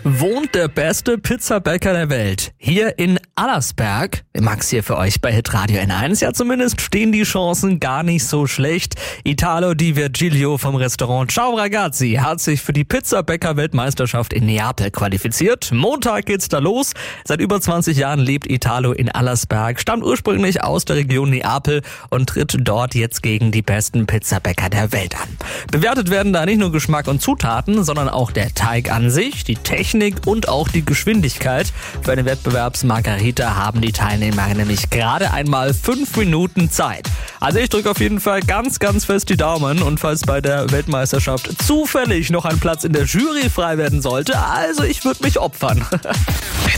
Wohnt der beste Pizzabäcker der Welt hier in Allersberg? Max hier für euch bei Hitradio N1. Ja, zumindest stehen die Chancen gar nicht so schlecht. Italo Di Virgilio vom Restaurant Ciao Ragazzi hat sich für die Pizzabäcker-Weltmeisterschaft in Neapel qualifiziert. Montag geht's da los. Seit über 20 Jahren lebt Italo in Allersberg, stammt ursprünglich aus der Region Neapel und tritt dort jetzt gegen die besten Pizzabäcker der Welt an. Bewertet werden da nicht nur Geschmack und Zutaten, sondern auch der Teig an sich, die Technik und auch die Geschwindigkeit. Für eine Wettbewerbsmargarita haben die Teilnehmer nämlich gerade einmal 5 Minuten Zeit. Also ich drücke auf jeden Fall ganz, ganz fest die Daumen, und falls bei der Weltmeisterschaft zufällig noch ein Platz in der Jury frei werden sollte, also ich würde mich opfern.